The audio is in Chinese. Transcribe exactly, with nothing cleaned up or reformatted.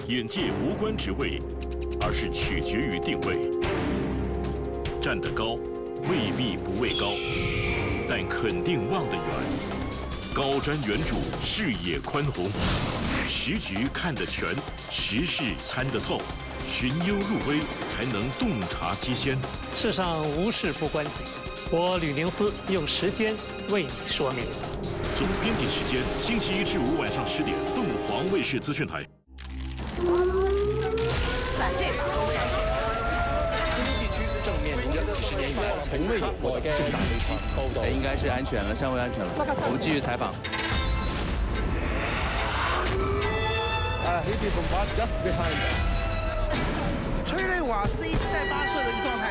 眼界无关职位，而是取决于定位。站得高，未必不畏高，但肯定望得远。高瞻远瞩，视野宽宏，时局看得全，时事参得透，寻幽入微，才能洞察机先。 世上无事不关己，我吕宁思用时间为你说明。 总编辑时间，星期一至五晚上十点，凤凰卫视资讯台。 反对法公开选。 印度地区正面临着几十年以来从未有过的重大危机， 哎，应该是安全了，相对安全了。我们继续采访。 Uh, he did bombard just behind us. 催泪瓦斯一直在发射的一个状态。